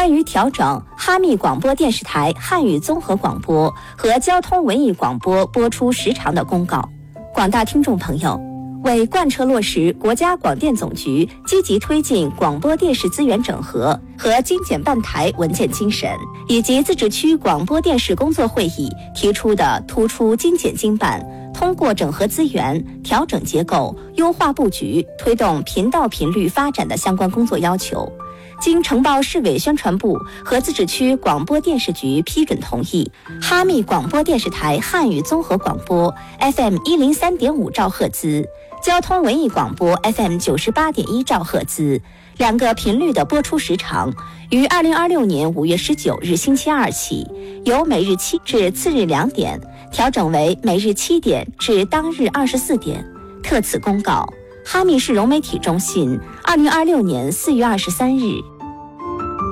关于调整哈密广播电视台汉语综合广播和交通文艺广播播出时长的公告。广大听众朋友，为贯彻落实国家广电总局积极推进广播电视资源整合和精简办台文件精神，以及自治区广播电视工作会议提出的突出精简精办，通过整合资源、调整结构、优化布局，推动频道频率发展的相关工作要求，经承包市委宣传部和自治区广播电视局批准同意，哈密广播电视台汉语综合广播 FM 103.5兆赫兹、交通文艺广播 FM 98.1兆赫兹两个频率的播出时长，于2026年5月19日星期二起，由每日7至次日2点调整为每日7点至当日24点。特此公告，哈密市融媒体中心2026年4月23日。